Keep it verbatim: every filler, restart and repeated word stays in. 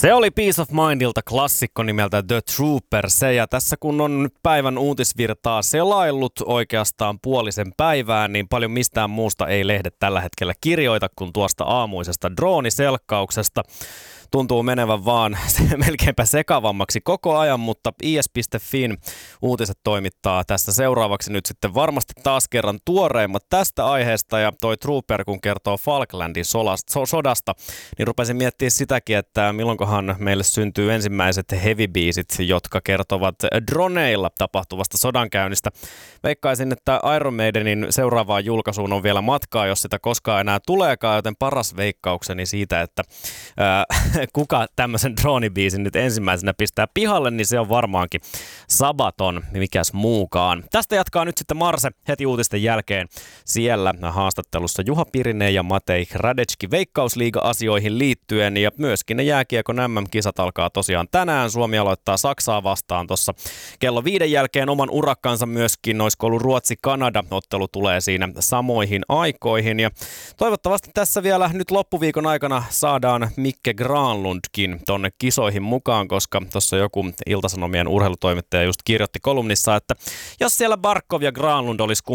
Se oli Peace of Mindilta klassikko nimeltä The Troopers. Ja tässä kun on nyt päivän uutisvirtaa selaillut oikeastaan puolisen päivää, niin paljon mistään muusta ei lehdet tällä hetkellä kirjoita kuin tuosta aamuisesta drooniselkkauksesta. Tuntuu menevän vaan melkeinpä sekavammaksi koko ajan, mutta I S piste Fin uutiset toimittaa tässä seuraavaksi nyt sitten varmasti taas kerran tuoreimmat tästä aiheesta. Ja toi Trooper, kun kertoo Falklandin sodasta, niin rupesin miettimään sitäkin, että milloinkohan meille syntyy ensimmäiset heavy-biisit, jotka kertovat droneilla tapahtuvasta sodankäynnistä. Veikkaisin, että Iron Maidenin seuraavaan julkaisuun on vielä matkaa, jos sitä koskaan enää tuleekaan, joten paras veikkaukseni siitä, että ää, kuka tämmöisen droonibiisin nyt ensimmäisenä pistää pihalle, niin se on varmaankin Sabaton, mikäs muukaan. Tästä jatkaa nyt sitten Marse heti uutisten jälkeen. Siellä haastattelussa Juha Pirinen ja Matej Hradečky Veikkausliiga-asioihin liittyen, ja myöskin ne jääkiekon M M-kisat alkaa tosiaan tänään. Suomi aloittaa Saksaa vastaan tuossa kello viiden jälkeen oman urakkansa myöskin. Olisiko ollut Ruotsi-Kanada, ottelu tulee siinä samoihin aikoihin, ja toivottavasti tässä vielä nyt loppuviikon aikana saadaan Mikke Granlundkin tonne kisoihin mukaan, koska tuossa joku Ilta-Sanomien urheilutoimittaja just kirjoitti kolumnissa, että jos siellä Barkov ja Granlund olisi